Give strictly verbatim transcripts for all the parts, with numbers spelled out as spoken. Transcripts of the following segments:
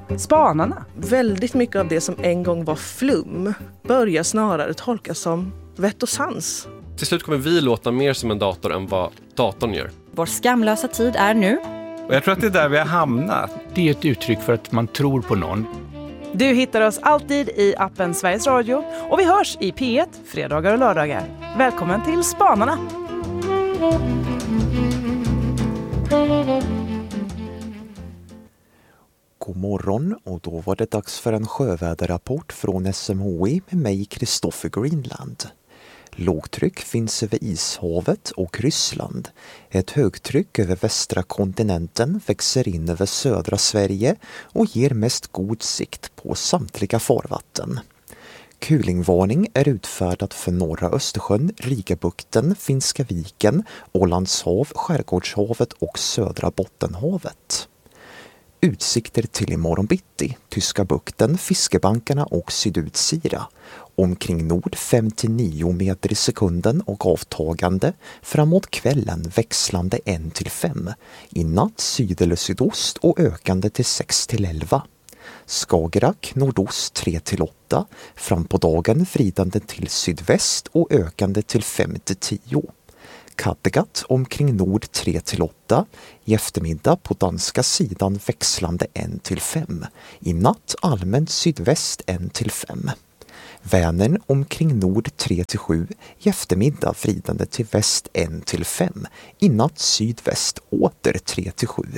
Spanarna. Väldigt mycket av det som en gång var flum börjar snarare tolkas som vett och sans. Till slut kommer vi låta mer som en dator än vad datorn gör. Vår skamlösa tid är nu. Och jag tror att det är där vi har hamnat. Det är ett uttryck för att man tror på någon. Du hittar oss alltid i appen Sveriges Radio och vi hörs i P ett fredagar och lördagar. Välkommen till Spanarna! God morgon, och då var det dags för en sjöväderrapport från S M H I med mig, Kristoffer Greenland. Lågtryck finns över Ishavet och Ryssland. Ett högtryck över västra kontinenten växer in över södra Sverige och ger mest god sikt på samtliga farvatten. Kulingvarning är utfärdad för norra Östersjön, Rigabukten, Finska viken, Ålandshav, Skärgårdshavet och södra Bottenhavet. Utsikter till imorgon bitti, Tyska bukten, Fiskebankarna och Sydutsira. Omkring nord fem till nio meter i sekunden och avtagande, framåt kvällen växlande ett till fem. I natt syd eller sydost och ökande till sex till elva. Skagerrak nordost tre till åtta, fram på dagen vridande till sydväst och ökande till fem till tio. Kattegatt omkring nord tre till åtta, i eftermiddag på danska sidan växlande ett till fem, i natt allmänt sydväst ett till fem. Vänern omkring nord tre till sju, i eftermiddag vridande till väst ett till fem, i natt sydväst åter tre till sju.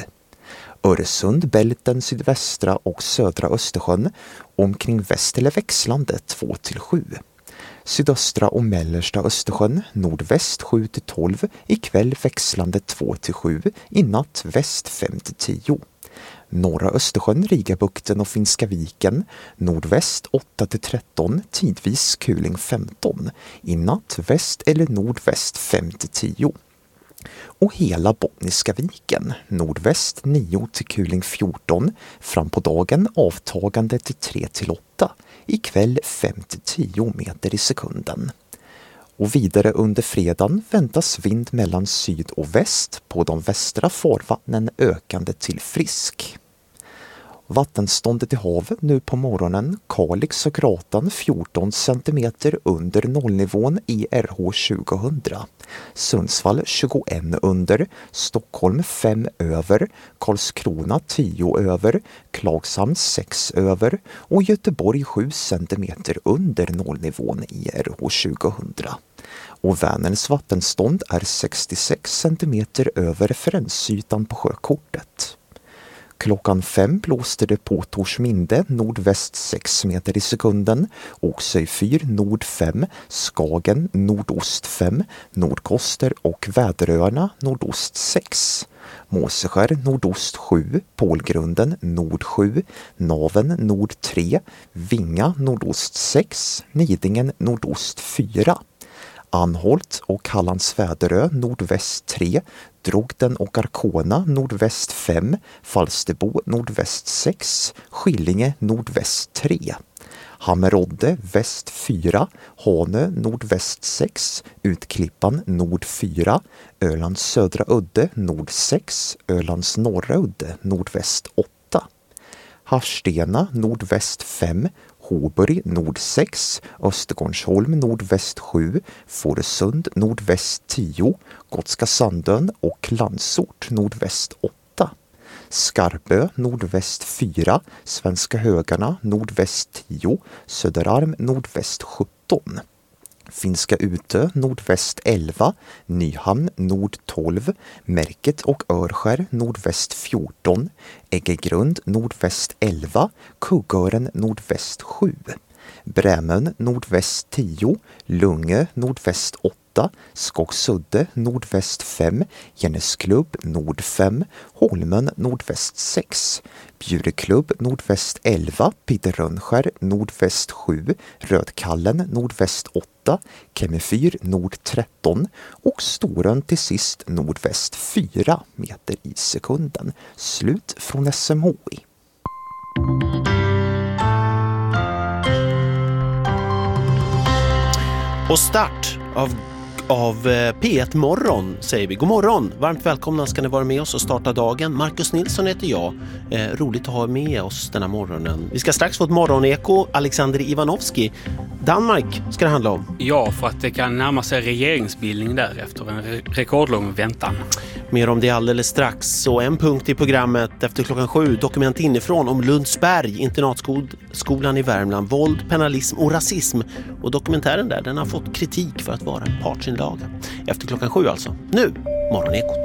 Öresund, Bälten, sydvästra och södra Östersjön omkring väst eller växlande två till sju. Sydöstra och mellersta Östersjön, nordväst sju till tolv, ikväll växlande två till sju, i natt väst fem till tio. Norra Östersjön, Rigabukten och Finska viken, nordväst åtta till tretton, tidvis kuling femton, i natt väst eller nordväst fem till tio. Och hela Bottniska viken, nordväst nio till kuling fjorton, fram på dagen avtagande till tre till åtta, ikväll fem till tio meter i sekunden. Och vidare under fredagen väntas vind mellan syd och väst, på de västra farvattnen ökande till frisk. Vattenståndet i havet nu på morgonen, Kalix och Gratan fjorton centimeter under nollnivån i R H tjugohundra. Sundsvall tjugoett under, Stockholm fem över, Karlskrona tio över, Klagshamn sex över och Göteborg sju centimeter under nollnivån i R H tjugohundra. Och Vänerns vattenstånd är sextiosex centimeter över referensytan på sjökortet. Klockan fem blåste det på Torsminde nordväst sex meter i sekunden, Oxöjfyr nord fem, Skagen nordost fem, Nordkoster och Väderöarna nordost sex. Måseskär nordost sju, Pålgrunden nord sju, Naven nord tre, Vinga nordost sex, Nidingen nordost fyra. Anholt och Hallands Väderö nordväst tre, Drogden och Arkona nordväst fem, Falsterbo nordväst sex, Skillinge nordväst tre. Hammerodde väst fyra, Hanö nordväst sex, Utklippan nord fyra, Ölands södra udde nord sex, Ölands norra udde nordväst åtta. Harstena nordväst fem, Håborg nord sex, Östergårdsholm nordväst sju, Fårösund nordväst tio, Gotska Sandön och Landsort nordväst åtta. Skarpö nordväst fyra, Svenska Högarna nordväst tio, Söderarm nordväst sjutton. Finska Utö nordväst elva, Nyhamn nord tolv, Märket och Örskär nordväst fjorton, Äggegrund nordväst elva, Kuggören nordväst sju, Brämön nordväst tio, Lungö nordväst åtta, Skogsudde nordväst fem, Gennesklubb nord fem, Holmen nordväst sex, Bjureklubb nordväst elva, Piterrönskär nordväst sju, Rödkallen nordväst åtta, Kemmefyr nord tretton och Storön till sist nordväst fyra meter i sekunden. Slut från S M H I. Och start av av P ett Morgon säger vi. God morgon, varmt välkomna ska ni vara med oss och starta dagen. Marcus Nilsson heter jag, eh, roligt att ha med oss denna morgonen. Vi ska strax få ett morgoneko, Alexander Ivanovski. Danmark ska det handla om. Ja, för att det kan närma sig regeringsbildning där efter en re- rekordlång väntan. Mer om det alldeles strax. Så en punkt i programmet efter klockan sju. Dokument inifrån om Lundsberg, internatskolan i Värmland. Våld, penalism och rasism. Och dokumentären där, den har fått kritik för att vara en partsinlaga. Efter klockan sju alltså. Nu, morgonekot.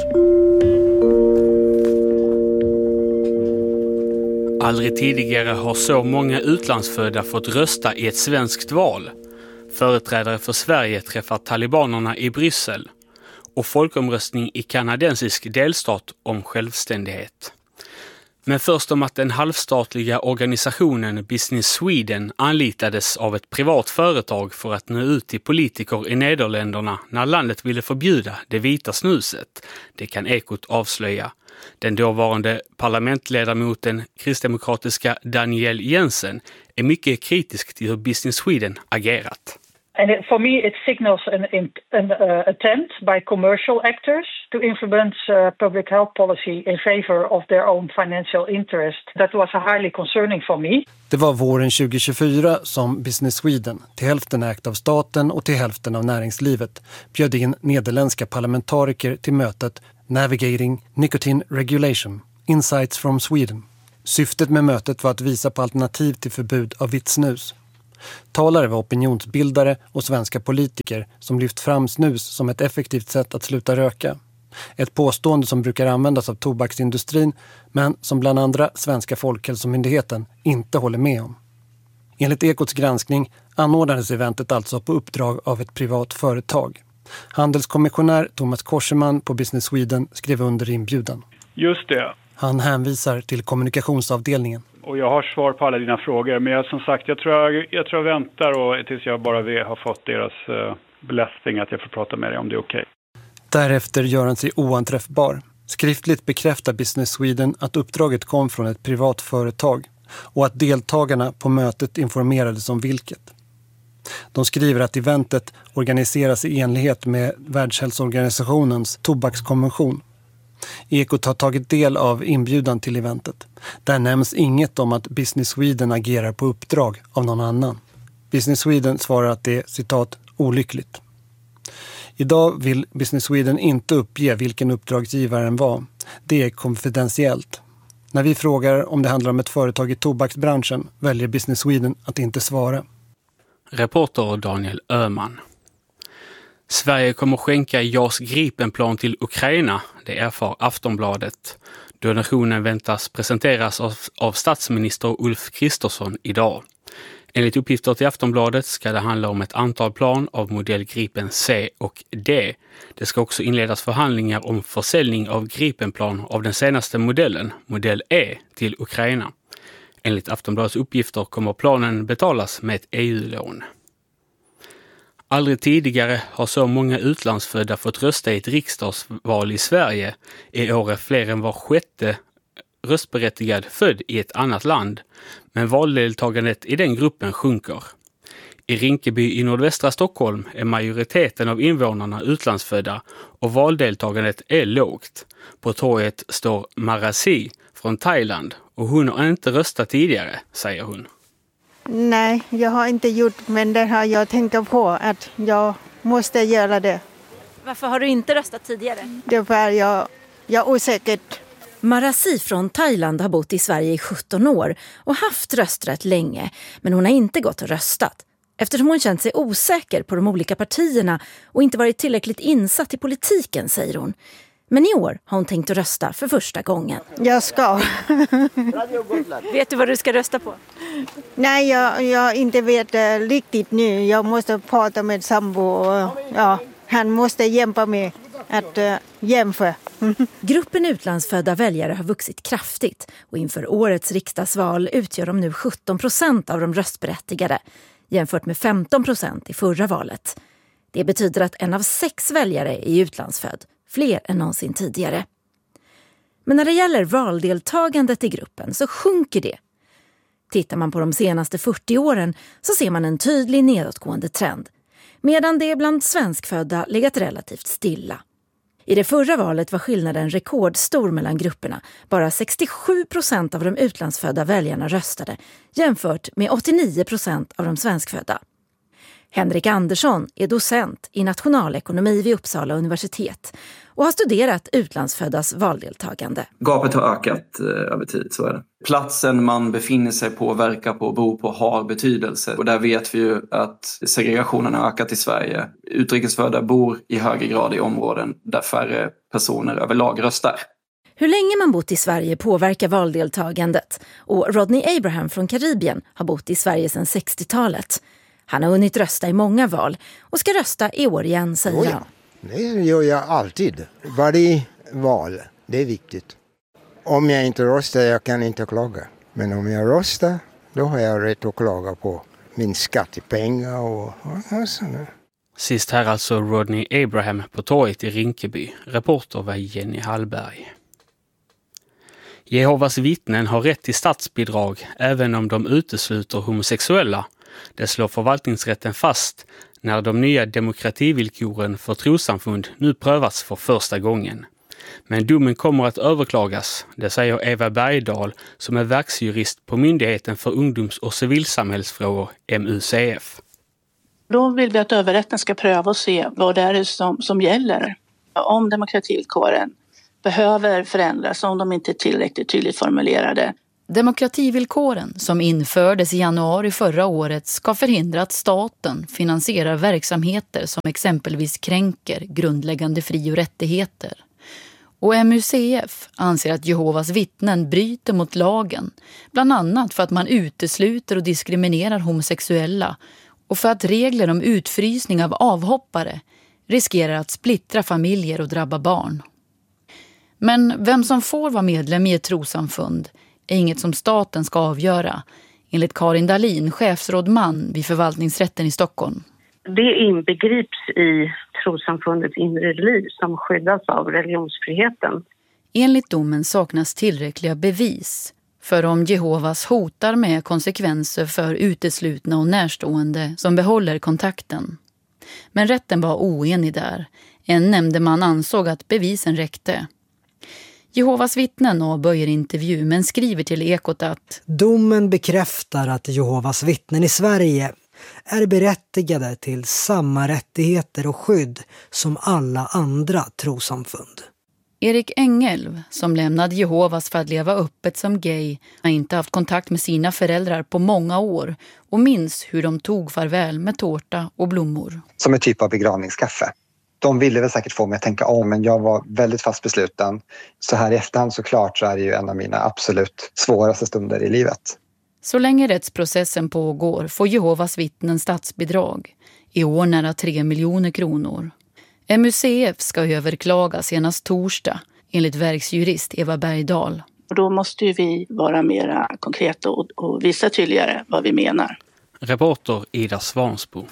Aldrig tidigare har så många utlandsfödda fått rösta i ett svenskt val. Företrädare för Sverige träffar talibanerna i Bryssel. Och folkomröstning i kanadensisk delstat om självständighet. Men först om att den halvstatliga organisationen Business Sweden anlitades av ett privat företag för att nå ut till politiker i Nederländerna när landet ville förbjuda det vita snuset. Det kan Ekot avslöja. Den dåvarande parlamentledamoten kristdemokratiska Daniel Jensen är mycket kritisk till hur Business Sweden agerat. And it, for me, it signals an, an uh, attempt by commercial actors to influence uh, public health policy in favor of their own financial interest. That was highly concerning for me. Det var våren tjugo tjugofyra som Business Sweden, till hälften ägt av staten och till hälften av näringslivet, bjöd in nederländska parlamentariker till mötet Navigating Nicotine Regulation, Insights from Sweden. Syftet med mötet var att visa på alternativ till förbud av vitt snus. Talare var opinionsbildare och svenska politiker som lyft fram snus som ett effektivt sätt att sluta röka. Ett påstående som brukar användas av tobaksindustrin men som bland andra Svenska Folkhälsomyndigheten inte håller med om. Enligt Ekots granskning anordnades eventet alltså på uppdrag av ett privat företag. Handelskommissionär Thomas Korseman på Business Sweden skrev under inbjudan. Just det. Han hänvisar till kommunikationsavdelningen. Och jag har svar på alla dina frågor. Men jag, som sagt, jag tror jag, jag, tror jag väntar och, tills jag bara har fått deras uh, blessing att jag får prata med dig om det är okej. Okay. Därefter gör han sig oanträffbar. Skriftligt bekräftar Business Sweden att uppdraget kom från ett privat företag och att deltagarna på mötet informerades om vilket. De skriver att eventet organiseras i enlighet med Världshälsoorganisationens tobakskonvention. Ekot har tagit del av inbjudan till eventet. Där nämns inget om att Business Sweden agerar på uppdrag av någon annan. Business Sweden svarar att det är, citat, olyckligt. Idag vill Business Sweden inte uppge vilken uppdragsgivaren var. Det är konfidentiellt. När vi frågar om det handlar om ett företag i tobaksbranschen väljer Business Sweden att inte svara. Reporter Daniel Öhman. Sverige kommer skänka JAS Gripenplan till Ukraina, det erfar Aftonbladet. Donationen väntas presenteras av, av statsminister Ulf Kristersson idag. Enligt uppgifter till Aftonbladet ska det handla om ett antal plan av modell Gripen C och D. Det ska också inledas förhandlingar om försäljning av Gripenplan av den senaste modellen, modell E, till Ukraina. Enligt Aftonbladets uppgifter kommer planen betalas med ett E U-lån. Aldrig tidigare har så många utlandsfödda fått rösta i ett riksdagsval i Sverige. I år är fler än var sjätte röstberättigad född i ett annat land. Men valdeltagandet i den gruppen sjunker. I Rinkeby i nordvästra Stockholm är majoriteten av invånarna utlandsfödda och valdeltagandet är lågt. På torget står Marasi från Thailand och hon har inte röstat tidigare, säger hon. Nej, jag har inte gjort, men det har jag tänkt på att jag måste göra det. Varför har du inte röstat tidigare? Det var jag, jag osäker. Marasi från Thailand har bott i Sverige i sjutton år och haft rösträtt länge, men hon har inte gått och röstat. Eftersom hon känt sig osäker på de olika partierna och inte varit tillräckligt insatt i politiken, säger hon. Men i år har hon tänkt att rösta för första gången. Jag ska. Vet du vad du ska rösta på? Nej, jag, jag inte vet uh, riktigt nu. Jag måste prata med sambo och ja, han måste hjälpa mig att uh, jämföra. Gruppen utlandsfödda väljare har vuxit kraftigt och inför årets riksdagsval utgör de nu sjutton procent av de röstberättigade jämfört med femton procent i förra valet. Det betyder att en av sex väljare är utlandsfödd, fler än någonsin tidigare. Men när det gäller valdeltagandet i gruppen så sjunker det. Tittar man på de senaste fyrtio åren så ser man en tydlig nedåtgående trend. medan det bland svenskfödda legat relativt stilla. I det förra valet var skillnaden rekordstor mellan grupperna. Bara sextiosju procent av de utlandsfödda väljarna röstade, jämfört med åttionio procent av de svenskfödda. Henrik Andersson är docent i nationalekonomi vid Uppsala universitet och har studerat utlandsföddas valdeltagande. Gapet har ökat eh, över tid, så är det. Platsen man befinner sig på, verkar på, bor på har betydelse. Och där vet vi ju att segregationen har ökat i Sverige. Utrikesfödda bor i högre grad i områden där färre personer överlag röstar. Hur länge man bott i Sverige påverkar valdeltagandet. Och Rodney Abraham från Karibien har bott i Sverige sedan sextiotalet. Han har hunnit rösta i många val och ska rösta i år igen, säger oh ja. han. Det gör jag alltid. Varje val, det är viktigt. Om jag inte röstar, jag kan inte klaga. Men om jag röstar, då har jag rätt att klaga på min skattepengar och, och sådär. Sist här alltså Rodney Abraham på torget i Rinkeby. Reporter var Jenny Hallberg. Jehovas vittnen har rätt till statsbidrag även om de utesluter homosexuella. Det slår förvaltningsrätten fast när de nya demokrativillkoren för trossamfund nu prövas för första gången. Men domen kommer att överklagas, det säger Eva Bergdahl som är verksjurist på Myndigheten för ungdoms- och civilsamhällsfrågor, M U C F. Då vill vi att överrätten ska pröva och se vad det är som, som gäller. Om demokrativillkoren behöver förändras, om de inte är tillräckligt tydligt formulerade. Demokrativillkoren som infördes i januari förra året ska förhindra att staten finansierar verksamheter som exempelvis kränker grundläggande fri- och rättigheter. Och M U C F anser att Jehovas vittnen bryter mot lagen, bland annat för att man utesluter och diskriminerar homosexuella och för att regler om utfrysning av avhoppare riskerar att splittra familjer och drabba barn. Men vem som får vara medlem i ett trossamfund är inget som staten ska avgöra, enligt Karin Dahlin, chefsrådman vid förvaltningsrätten i Stockholm. Det inbegrips i trossamfundets inre liv som skyddas av religionsfriheten. Enligt domen saknas tillräckliga bevis för om Jehovas hotar med konsekvenser för uteslutna och närstående som behåller kontakten. Men rätten var oenig där. En nämndeman ansåg att bevisen räckte. Jehovas vittnen avböjer intervju men skriver till Ekot att domen bekräftar att Jehovas vittnen i Sverige är berättigade till samma rättigheter och skydd som alla andra trossamfund. Erik Engelv, som lämnade Jehovas för att leva öppet som gay, har inte haft kontakt med sina föräldrar på många år och minns hur de tog farväl med tårta och blommor. Som en typ av begravningskaffe. De ville väl säkert få mig att tänka om, men jag var väldigt fast besluten. Så här i efterhand såklart så är det ju en av mina absolut svåraste stunder i livet. Så länge rättsprocessen pågår får Jehovas vittnen statsbidrag. I år nära tre miljoner kronor. M U C F ska överklaga senast torsdag, enligt verksjurist Eva Bergdahl. Och då måste ju vi vara mer konkreta och, och visa tydligare vad vi menar. Reporter Ida Svansbo.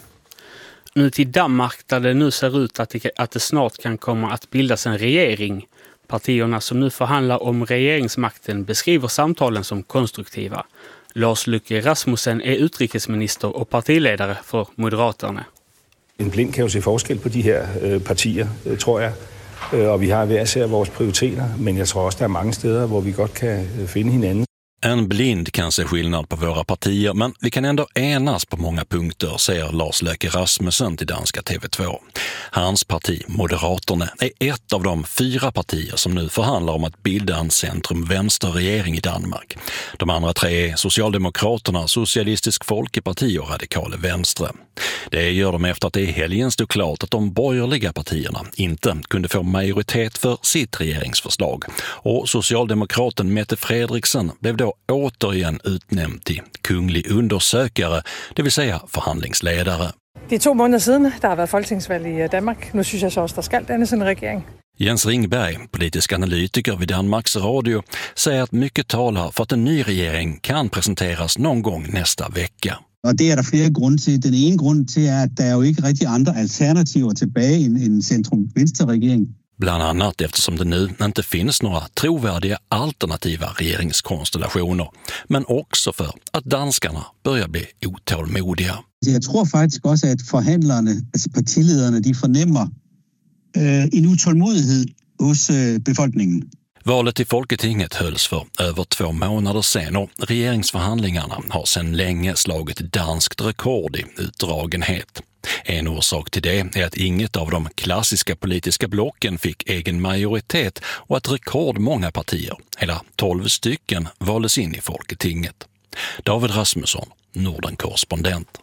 Nu till Danmark där det nu ser ut att det, att det snart kan komma att bildas en regering. Partierna som nu förhandlar om regeringsmakten beskriver samtalen som konstruktiva. Lars Løkke Rasmussen är utrikesminister och partiledare för Moderaterna. En blind kan jo se forskel på de her øh, partier, øh, tror jeg. Øh, og vi har hver især vores prioriteter, men jeg tror også, der er mange steder, hvor vi godt kan øh, finde hinanden. En blind kan se skillnad på våra partier, men vi kan ändå enas på många punkter, säger Lars Løkke Rasmussen till danska T V två. Hans parti, Moderaterna, är ett av de fyra partier som nu förhandlar om att bilda en centrum-vänsterregering i Danmark. De andra tre är Socialdemokraterna, Socialistisk Folkeparti och Radikale Venstre. Det gör de efter att det i helgen stod klart att de borgerliga partierna inte kunde få majoritet för sitt regeringsförslag. Och socialdemokraten Mette Frederiksen blev då återigen utnämnd till kunglig undersökare, det vill säga förhandlingsledare. Det är två månader sedan det har varit folketingsvalg i Danmark. Nu syns jag så att det ska dannas en regering. Jens Ringberg, politisk analytiker vid Danmarks Radio, säger att mycket talar för att en ny regering kan presenteras någon gång nästa vecka. Och det är det flera grunder till. Den ena grunden till är att det är ju inte riktigt andra alternativ tillbaka i en, en centrum-vänsterregering. Bland annat eftersom det nu inte finns några trovärdiga alternativa regeringskonstellationer. Men också för att danskarna börjar bli otålmodiga. Jag tror faktiskt också att förhandlarna, alltså partiledarna, de förnimmer en utålmodighet hos befolkningen. Valet till Folketinget hölls för över två månader sedan och regeringsförhandlingarna har sedan länge slagit danskt rekord i utdragenhet. En orsak till det är att inget av de klassiska politiska blocken fick egen majoritet och att rekordmånga partier, hela tolv stycken, valdes in i Folketinget. David Rasmusson, Norden-korrespondent.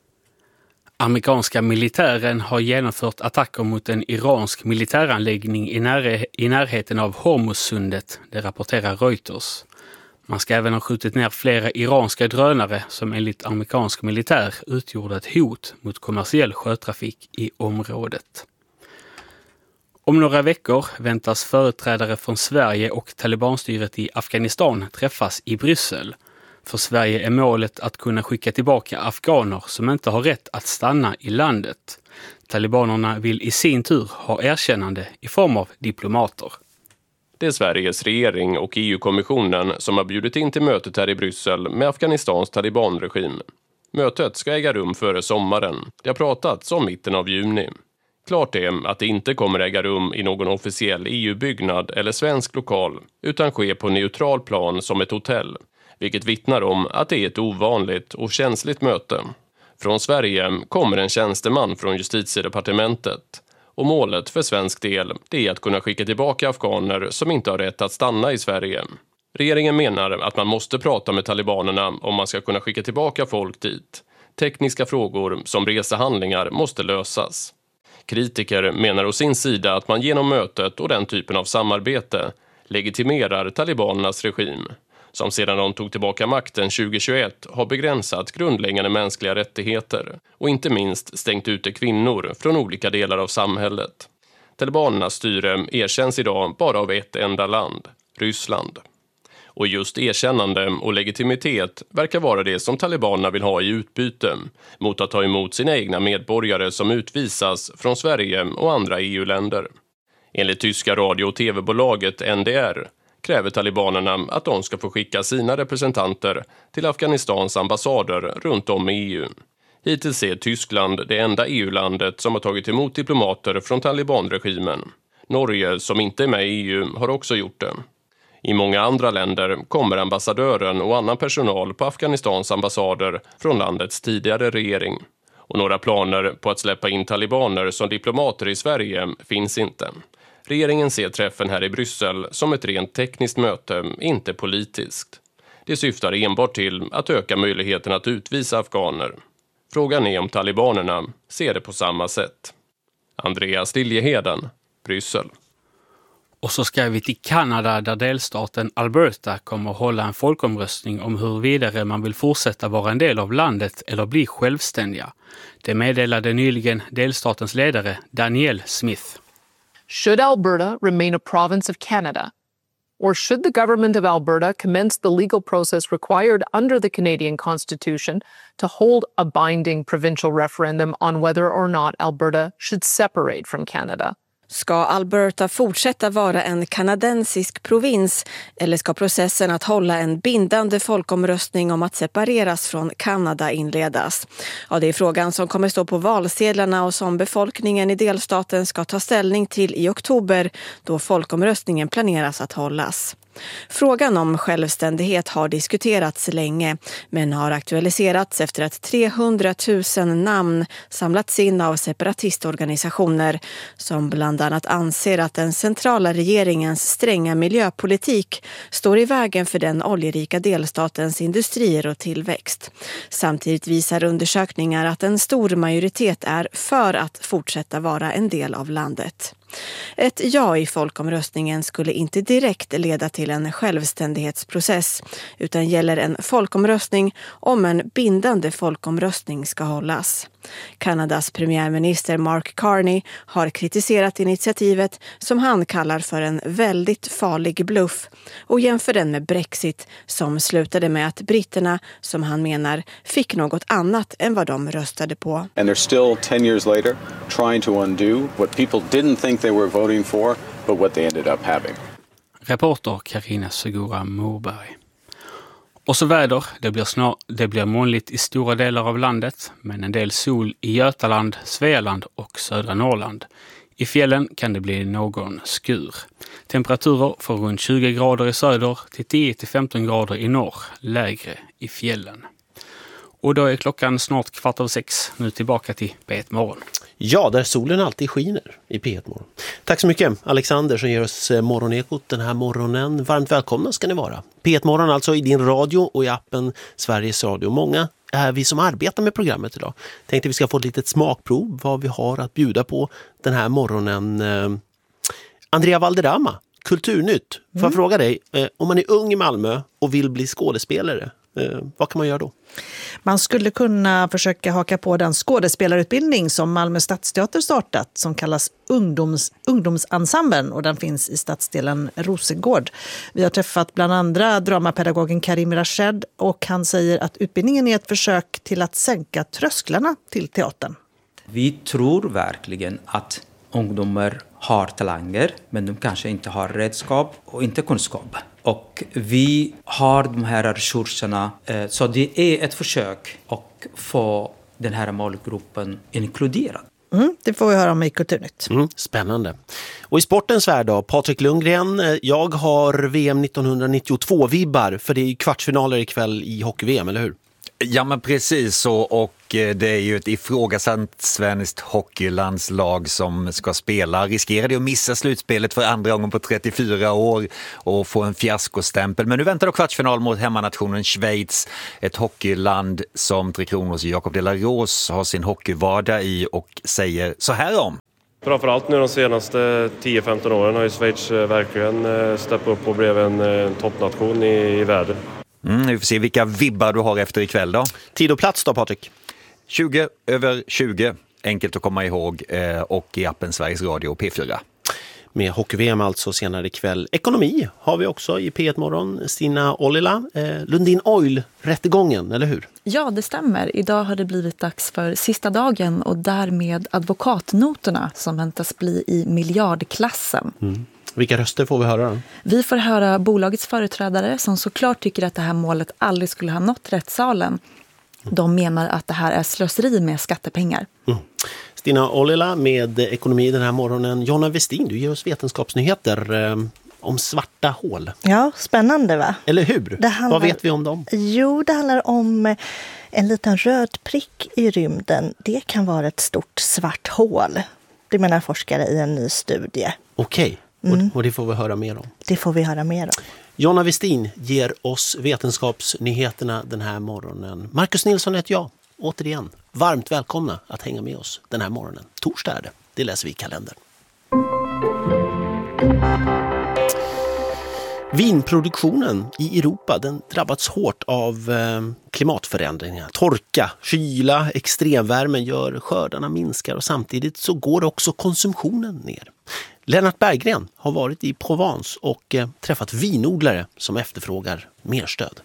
Amerikanska militären har genomfört attacker mot en iransk militäranläggning i, när- i närheten av Hormuzsundet, det rapporterar Reuters. Man ska även ha skjutit ner flera iranska drönare som enligt amerikansk militär utgjorde ett hot mot kommersiell sjötrafik i området. Om några veckor väntas företrädare från Sverige och talibanstyret i Afghanistan träffas i Bryssel. För Sverige är målet att kunna skicka tillbaka afghaner som inte har rätt att stanna i landet. Talibanerna vill i sin tur ha erkännande i form av diplomater. Det är Sveriges regering och E U-kommissionen som har bjudit in till mötet här i Bryssel med Afghanistans talibanregim. Mötet ska äga rum före sommaren. Det har pratats om mitten av juni. Klart är att det inte kommer äga rum i någon officiell E U-byggnad eller svensk lokal, utan ske på neutral plan som ett hotell. Vilket vittnar om att det är ett ovanligt och känsligt möte. Från Sverige kommer en tjänsteman från Justitiedepartementet. Och målet för svensk del det är att kunna skicka tillbaka afghaner som inte har rätt att stanna i Sverige. Regeringen menar att man måste prata med talibanerna om man ska kunna skicka tillbaka folk dit. Tekniska frågor som resehandlingar måste lösas. Kritiker menar å sin sida att man genom mötet och den typen av samarbete legitimerar talibanernas regim, som sedan de tog tillbaka makten tjugohundratjugoett har begränsat grundläggande mänskliga rättigheter och inte minst stängt ute kvinnor från olika delar av samhället. Talibanernas styre erkänns idag bara av ett enda land, Ryssland. Och just erkännande och legitimitet verkar vara det som talibanerna vill ha i utbyte mot att ta emot sina egna medborgare som utvisas från Sverige och andra E U-länder. Enligt tyska radio- och tv-bolaget N D R kräver talibanerna att de ska få skicka sina representanter till Afghanistans ambassader runt om i E U. Hittills är Tyskland det enda E U-landet som har tagit emot diplomater från talibanregimen. Norge, som inte är med i E U, har också gjort det. I många andra länder kommer ambassadören och annan personal på Afghanistans ambassader från landets tidigare regering. Och några planer på att släppa in talibaner som diplomater i Sverige finns inte. Regeringen ser träffen här i Bryssel som ett rent tekniskt möte, inte politiskt. Det syftar enbart till att öka möjligheten att utvisa afghaner. Frågan är om talibanerna ser det på samma sätt. Andreas Liljeheden, Bryssel. Och så ska vi till Kanada där delstaten Alberta kommer att hålla en folkomröstning om hur vidare man vill fortsätta vara en del av landet eller bli självständiga. Det meddelade nyligen delstatens ledare Danielle Smith. Should Alberta remain a province of Canada? Or should the government of Alberta commence the legal process required under the Canadian Constitution to hold a binding provincial referendum on whether or not Alberta should separate from Canada? Ska Alberta fortsätta vara en kanadensisk provins eller ska processen att hålla en bindande folkomröstning om att separeras från Kanada inledas? Ja, det är frågan som kommer stå på valsedlarna och som befolkningen i delstaten ska ta ställning till i oktober då folkomröstningen planeras att hållas. Frågan om självständighet har diskuterats länge men har aktualiserats efter att trehundratusen namn samlats in av separatistorganisationer som bland annat anser att den centrala regeringens stränga miljöpolitik står i vägen för den oljerika delstatens industrier och tillväxt. Samtidigt visar undersökningar att en stor majoritet är för att fortsätta vara en del av landet. Ett ja i folkomröstningen skulle inte direkt leda till en självständighetsprocess utan gäller en folkomröstning om en bindande folkomröstning ska hållas. Kanadas premiärminister Mark Carney har kritiserat initiativet som han kallar för en väldigt farlig bluff och jämför den med Brexit som slutade med att britterna, som han menar, fick något annat än vad de röstade på. And they're still ten years later trying to undo what people didn't think they were voting for but what they ended up having. Reporter Carina Segura Morberg. Och så väder, det blir, snar, det blir molnigt i stora delar av landet, men en del sol i Götaland, Svealand och södra Norrland. I fjällen kan det bli någon skur. Temperaturer från runt tjugo grader i söder till tio till femton grader i norr, lägre i fjällen. Och då är klockan snart kvart över sex, nu tillbaka till P ett morgon. Ja, där solen alltid skiner i P ett morgon. Tack så mycket Alexander som ger oss morgonekot den här morgonen. Varmt välkomna ska ni vara. P ett morgon alltså i din radio och i appen Sveriges Radio. Många är vi som arbetar med programmet idag. Tänkte vi ska få ett litet smakprov vad vi har att bjuda på den här morgonen. Andrea Valderrama, Kulturnytt. Får jag mm. fråga dig, om man är ung i Malmö och vill bli skådespelare, vad kan man göra då? Man skulle kunna försöka haka på den skådespelarutbildning som Malmö Stadsteater startat som kallas ungdoms, ungdomsensemblen och den finns i stadsdelen Rosengård. Vi har träffat bland andra dramapedagogen Karim Rashed och han säger att utbildningen är ett försök till att sänka trösklarna till teatern. Vi tror verkligen att ungdomar har talanger men de kanske inte har redskap och inte kunskap. Och vi har de här resurserna så det är ett försök att få den här målgruppen inkluderad. Mm, det får vi höra om i Kulturnytt. Mm, spännande. Och i sportens värld då, Patrik Lundgren, jag har V M nittonhundranittiotvå-vibbar för det är kvartsfinaler ikväll i hockey-V M, eller hur? Ja men precis så, och det är ju ett ifrågasatt svenskt hockeylandslag som ska spela. Riskerade att missa slutspelet för andra gången på trettiofyra år och få en fiaskostämpel. Men nu väntar då kvartsfinal mot hemmanationen Schweiz, ett hockeyland som Tre Kronors Jakob de la Rose har sin hockeyvardag i och säger så här om. Framförallt nu de senaste tio femton åren har ju Schweiz verkligen steppat upp och blev en toppnation i, i världen. Mm, vi får se vilka vibbar du har efter ikväll då. Tid och plats då, Patrik? tjugo över tjugo, enkelt att komma ihåg, eh, och i appen Sveriges Radio och P fyra. Med hockey-V M alltså senare ikväll. Ekonomi har vi också i P ett morgon. Stina Ollila, eh, Lundin Oil-rättegången, eller hur? Ja, det stämmer. Idag har det blivit dags för sista dagen och därmed advokatnoterna som väntas bli i miljardklassen. Mm. Vilka röster får vi höra då? Vi får höra bolagets företrädare som såklart tycker att det här målet aldrig skulle ha nått rättssalen. De menar att det här är slöseri med skattepengar. Mm. Stina Ollila med ekonomi den här morgonen. Jonna Westin, du ger oss vetenskapsnyheter eh, om svarta hål. Ja, spännande va? Eller hur? Handlar... Vad vet vi om dem? Jo, det handlar om en liten röd prick i rymden. Det kan vara ett stort svart hål. Det menar forskare i en ny studie. Okej. Mm. Och det får vi höra mer om. Det får vi höra mer om. Jonna Westin ger oss vetenskapsnyheterna den här morgonen. Marcus Nilsson heter jag. Återigen, varmt välkomna att hänga med oss den här morgonen. Torsdag är det. Det läser vi i kalendern. Vinproduktionen i Europa den drabbats hårt av eh, klimatförändringar. Torka, kyla, extremvärmen gör skördarna minskar och samtidigt så går också konsumtionen ner. Lennart Berggren har varit i Provence och eh, träffat vinodlare som efterfrågar mer stöd.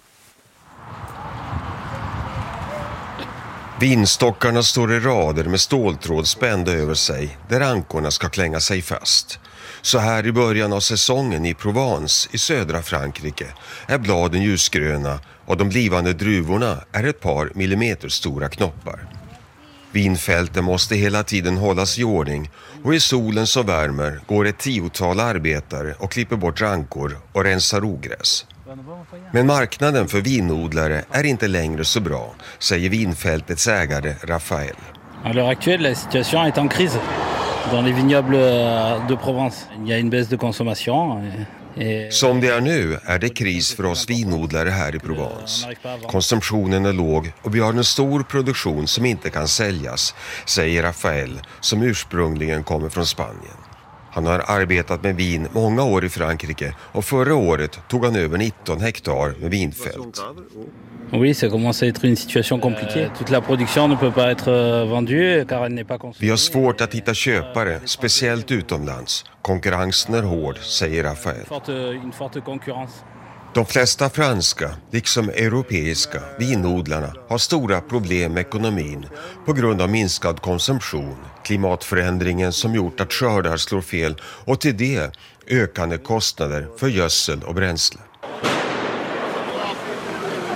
Vinstockarna står i rader med ståltråd spända över sig där ankorna ska klänga sig fast. Så här i början av säsongen i Provence i södra Frankrike är bladen ljusgröna och de blivande druvorna är ett par millimeter stora knoppar. Vinfälten måste hela tiden hållas i ordning och i solen som värmer går ett tiotal arbetare och klipper bort rankor och rensar ogräs. Men marknaden för vinodlare är inte längre så bra, säger vinfältets ägare Raphaël. À l'heure actuelle, la situation est en crise dans les vignobles de Provence. Il y a une baisse de consommation. Som det är nu är det kris för oss vinodlare här i Provence. Konsumtionen är låg och vi har en stor produktion som inte kan säljas, säger Raphaël som ursprungligen kommer från Spanien. Han har arbetat med vin många år i Frankrike och förra året tog han över nitton hektar med vinfält. Oui, ça commence à être une situation compliquée. Toute la production ne peut pas être vendue car elle n'est pas consommée. Vi har svårt att hitta köpare, speciellt utomlands. Konkurrensen är hård, säger Raphaël. Une forte concurrence. De flesta franska, liksom europeiska, vinodlarna har stora problem med ekonomin på grund av minskad konsumtion, klimatförändringen som gjort att skördar slår fel och till det ökande kostnader för gödsel och bränsle.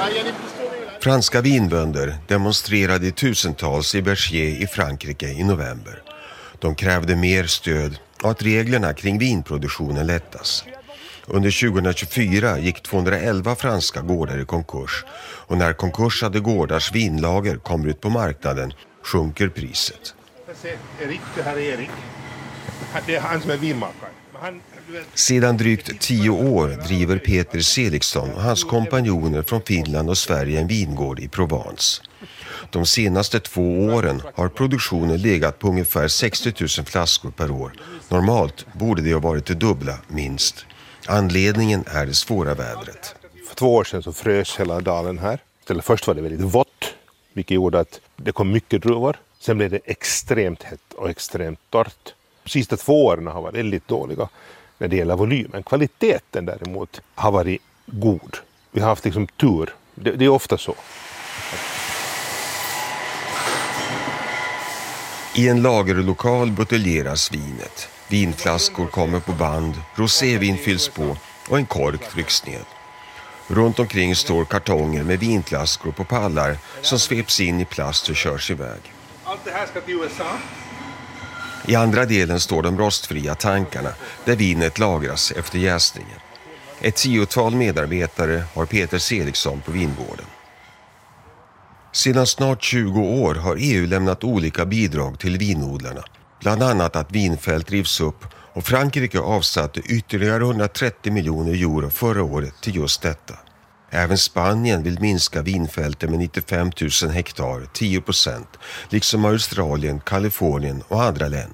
Franska vinbönder demonstrerade i tusentals i Berger i Frankrike i november. De krävde mer stöd och att reglerna kring vinproduktionen lättas. Under tjugohundratjugofyra gick tvåhundraelva franska gårdar i konkurs och när konkursade gårdars vinlager kommer ut på marknaden sjunker priset. Erik, det här är Erik. Det är han som är vinmakare. Sedan drygt tio år driver Peter Seliksson och hans kompanjoner från Finland och Sverige en vingård i Provence. De senaste två åren har produktionen legat på ungefär sextio tusen flaskor per år. Normalt borde det ha varit det dubbla, minst. Anledningen är det svåra vädret. För två år sedan så frös hela dalen här. Eller först var det väldigt vått, vilket gjorde att det kom mycket druvor. Sen blev det extremt hett och extremt torrt. De sista två åren har varit väldigt dåliga när det gäller volymen. Kvaliteten däremot har varit god. Vi har haft liksom tur. Det, det är ofta så. I en lagerlokal buteljeras vinet. Vinflaskor kommer på band, rosévin fylls på och en kork trycks ned. Runt omkring står kartonger med vinflaskor på pallar som sveps in i plast och körs iväg. Allt det här ska till U S A. I andra delen står de rostfria tankarna där vinet lagras efter jäsningen. Ett tiotal medarbetare har Peter Seliksson på vingården. Sedan snart tjugo år har E U lämnat olika bidrag till vinodlarna. Bland annat att vinfält rivs upp och Frankrike avsatte ytterligare hundratrettio miljoner euro förra året till just detta. Även Spanien vill minska vinfälten med nittiofem tusen hektar, tio procent, liksom Australien, Kalifornien och andra länder.